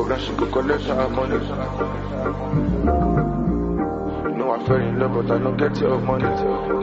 Now she go collect her money. You know I fell in love, but I don't get your money.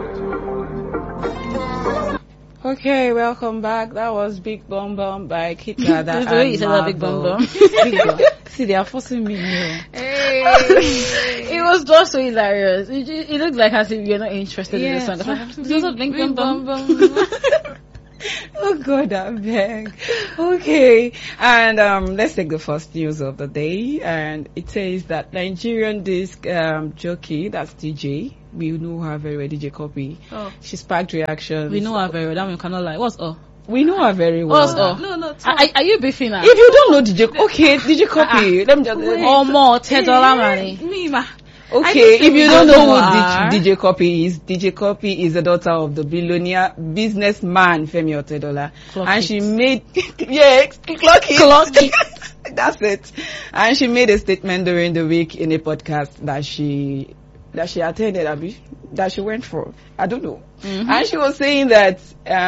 Okay, welcome back. That was Big Bum Bum by Kid Dada. That's the way you said that, Big Bum Bum. Big Bum. See, they are forcing me here. Hey. It was just so hilarious. It looked like as if you're not interested in the song. It's also Big Bum Bum. Oh God, I beg. Okay, and let's take the first news of the day, and it says that Nigerian disc jockey, that's DJ, we know her very well, DJ Copy. Oh. She sparked reactions. We know her very well. That we cannot lie. What's up? We know her very well. What's up? No. Are you beefing her? If you don't know DJ, okay, DJ Copy. Let me just. Or more $10 money. Me, ma. Okay, if you don't know are. who DJ Copy is the daughter of the billionaire businessman Femi Otedola. And she made, clock it. That's it. And she made a statement during the week in a podcast that she attended, that she went for. I don't know. Mm-hmm. And she was saying that,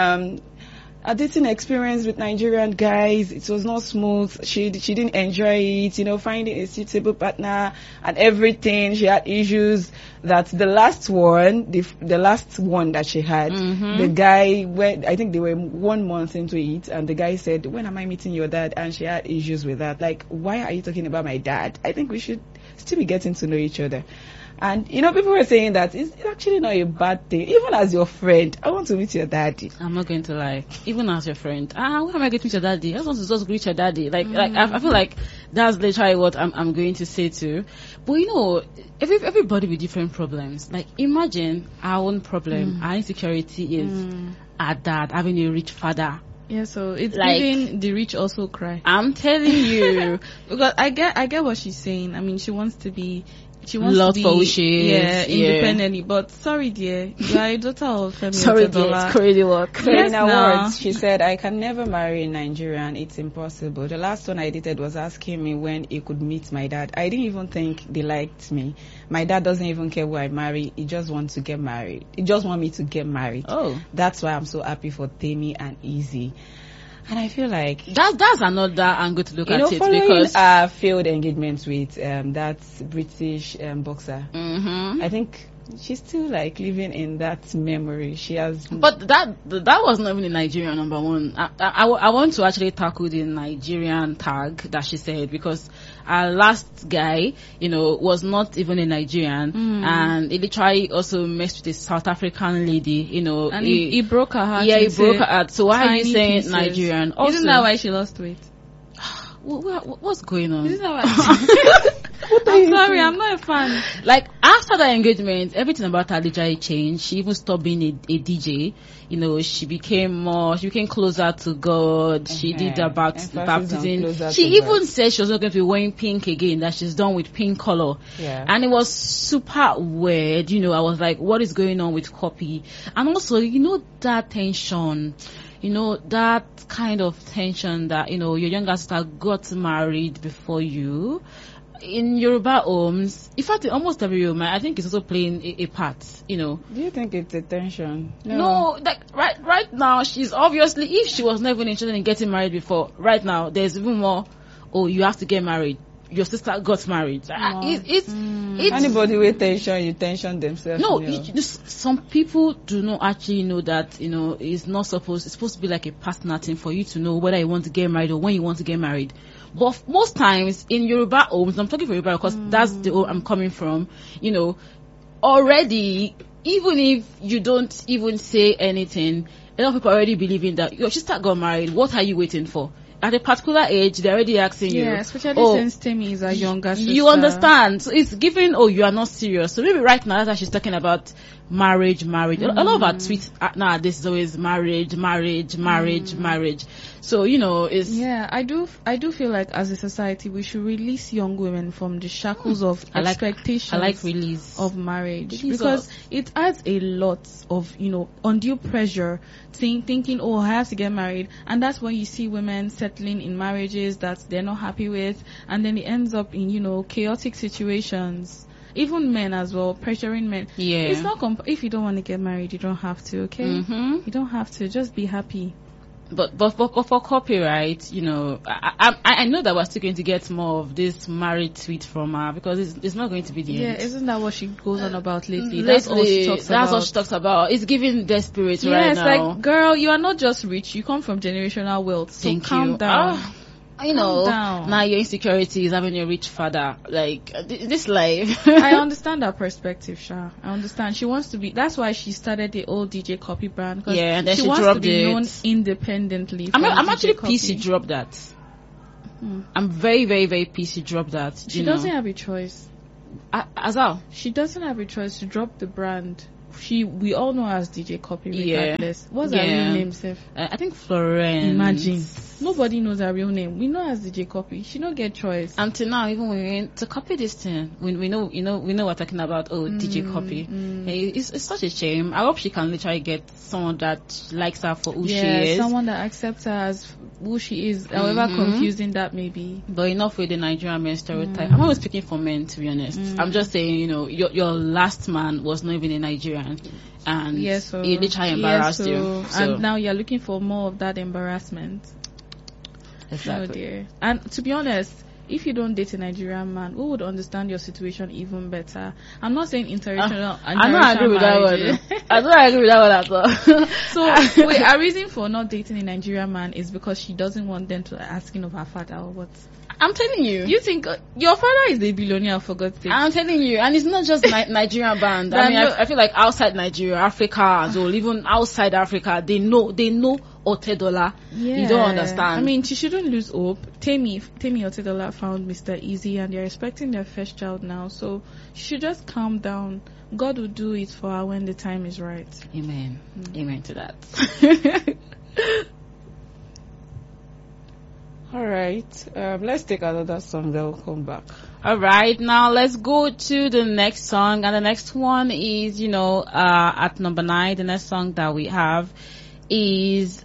her dating experience with Nigerian guys, it was not smooth. She didn't enjoy it, finding a suitable partner and everything. She had issues that the last one that she had, the guy, I think they were 1 month into it, and the guy said, "When am I meeting your dad?" And she had issues with that. Like, why are you talking about my dad? I think we should still be getting to know each other. And, people were saying that it's actually not a bad thing. Even as your friend, I want to meet your daddy. I'm not going to lie. Even as your friend, when am I going to meet your daddy? I just want to just greet your daddy. I feel like that's literally what I'm going to say too. But everybody with different problems. Like, imagine our own problem. Our insecurity is our dad having a rich father. Yeah, so it's like, giving the rich also cry. I'm telling you. Because I get what she's saying. I mean, she wants to be independently, but sorry dear, you are a daughter of Femi Otedola. It's crazy work. In her words, she said, "I can never marry a Nigerian, it's impossible. The last one I dated was asking me when he could meet my dad. I didn't even think they liked me. My dad doesn't even care who I marry, he just wants to get married. He just want me to get married. Oh, that's why I'm so happy for Temi and Easy." And I feel like that's another angle to look at it, because failed engagement with that British boxer. I think she's still like living in that memory. She has, but that was not even a Nigerian number one. I want to actually tackle the Nigerian tag that she said, because our last guy, was not even a Nigerian, and he literally also messed with a South African lady, and he broke her heart. Yeah, he broke her heart. So why are you saying pieces. Nigerian? Also, isn't that why she lost weight? What's going on? Isn't that why? I'm sorry, I'm not a fan. Like, after the engagement, everything about her literally changed. She even stopped being a DJ. She became closer to God. She did the baptism. She even said she was not going to be wearing pink again, that she's done with pink color. Yeah. And it was super weird. I was like, what is going on with Copy? And also, that tension. That kind of tension that, your younger sister got married before you. In Yoruba homes, in fact, in almost every home, I think it's also playing a part, Do you think it's a tension? No, like, right now, she's obviously, if she was never interested in getting married before, right now, there's even more, you have to get married. Your sister got married. It's anybody with tension, you tension themselves. No, some people do not actually know that, it's supposed to be like a personal thing for you to know whether you want to get married or when you want to get married. But most times in Yoruba homes, I'm talking for Yoruba because that's the home I'm coming from, already, even if you don't even say anything, a lot of people already believing that your sister got married, what are you waiting for? At a particular age, they're already asking you. Yeah, especially since Temi is a younger sister. You understand? So it's giving, you are not serious. So maybe right now, that's why she's talking about marriage. A lot of our tweets nowadays is always marriage. So, it's... Yeah, I do feel like as a society, we should release young women from the shackles of expectations. I like release. Of marriage. Because it adds a lot of, undue pressure, thinking, I have to get married. And that's when you see women settling in marriages that they're not happy with. And then it ends up in, chaotic situations. Even men as well, pressuring men. Yeah. It's not if you don't want to get married, you don't have to, okay? You don't have to. Just be happy. But for copyright, you know, I know that we're still going to get more of this married tweet from her, because it's not going to be the end. Isn't that what she goes on about lately? That's all she talks about. That's what she talks about. It's giving desperate right now. Yes, like, girl, you are not just rich, you come from generational wealth. So Thank calm you. down. You know, down. now your insecurity is having a rich father. Like, this life. I understand that perspective, Sha. I understand. She wants to be, that's why she started the old DJ Copy brand. Yeah, and then she wants dropped to be known it independently. I'm actually Copy. pissed she dropped that. I'm very, very, very pissed she dropped that. She doesn't have a choice. Azal. She doesn't have a choice to drop the brand. We all know her as DJ Copy regardless. What's her real name, Seth? I think Florence. Imagine. Nobody knows her real name. We know her as DJ Copy. She don't get choice. Until now, even when we went to copy this thing, we know we're talking about DJ Copy. Hey, it's such a shame. I hope she can literally get someone that likes her for who she is. Someone that accepts her as who she is, however confusing that may be. But enough with the Nigerian men stereotype. I'm not speaking for men, to be honest. I'm just saying, you know, your last man was not even a Nigerian, and he literally embarrassed you. So. And now you're looking for more of that embarrassment. Exactly. Oh dear. And to be honest, if you don't date a Nigerian man, who would understand your situation even better? I'm not saying interracial. I don't agree with that one. I don't agree with that one at all. So, wait, a reason for not dating a Nigerian man is because she doesn't want them to asking of her father or what? I'm telling you. You think your father is a billionaire, for God's sake? I'm telling you, and it's not just Nigerian band. I mean, I feel like outside Nigeria, Africa as well, even outside Africa, they know Otedola. Yeah. You don't understand. I mean, she shouldn't lose hope. Temi Otedola found Mr. Easy, and they're expecting their first child now. So she should just calm down. God will do it for her when the time is right. Amen. Amen to that. All right. Let's take another song, then we'll come back. All right. Now let's go to the next song, and the next one is, you know, at number 9. The next song that we have is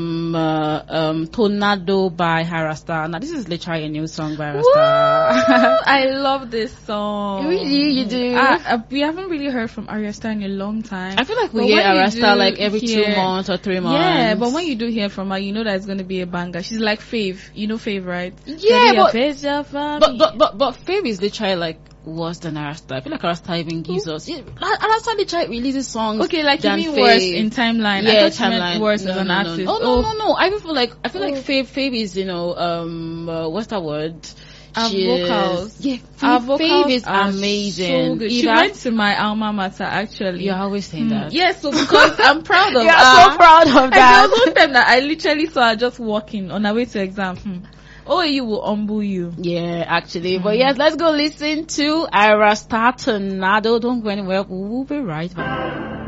Tornado by Harasta. Now this is literally a new song by Harasta. I love this song. Really, you do? We haven't really heard from Harasta in a long time. I feel like we hear Harasta like every 2 months or 3 months. Yeah, but when you do hear from her, you know that it's going to be a banger. She's like Fave. You know Fave, right? Yeah, but Fave is literally like worse than Harasta. I feel like Harasta even gives us. Harasta literally releases songs. Okay, like you mean worse in timeline? Yeah, I thought timeline. Worse as an artist. No. I feel like Fave is, you know, what's that word? Our vocals. Yeah, Fave is amazing. So good. She went to my alma mater, actually. You're always saying that. Yes, so because I'm proud of her. You're so proud of that. And there was one time that I literally saw her just walking on her way to exam. OAU will humble you. Yeah, actually. But yes, let's go listen to Harasta Tornado. Don't go anywhere. We'll be right back.